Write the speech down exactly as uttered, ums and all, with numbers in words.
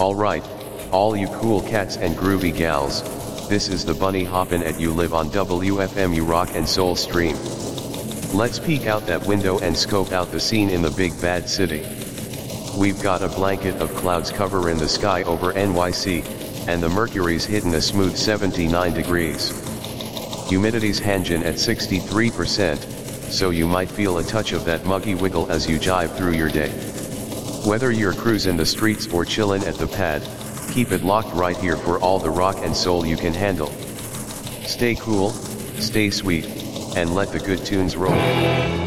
Alright, all you cool cats and groovy gals, this is the bunny hoppin' at you live on W F M U Rock and Soul Stream. Let's peek out that window and scope out the scene in the big bad city. We've got a blanket of clouds coverin' the sky over N Y C, and the mercury's hittin' a smooth seventy-nine degrees. Humidity's hangin' at sixty-three percent, so you might feel a touch of that muggy wiggle as you jive through your day. Whether you're cruising the streets or chillin' at the pad, keep it locked right here for all the rock and soul you can handle. Stay cool, stay sweet, and let the good tunes roll.